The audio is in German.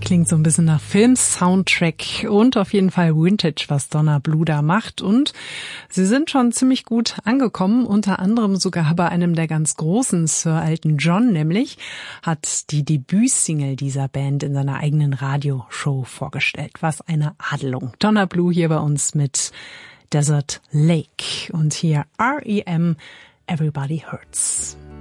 Klingt so ein bisschen nach Film-Soundtrack und auf jeden Fall Vintage, was Donna Blue da macht. Und sie sind schon ziemlich gut angekommen, unter anderem sogar bei einem der ganz großen, Sir Elton John nämlich, hat die Debütsingle dieser Band in seiner eigenen Radioshow vorgestellt. Was eine Adelung. Donna Blue hier bei uns mit Desert Lake und hier R.E.M. Everybody Hurts.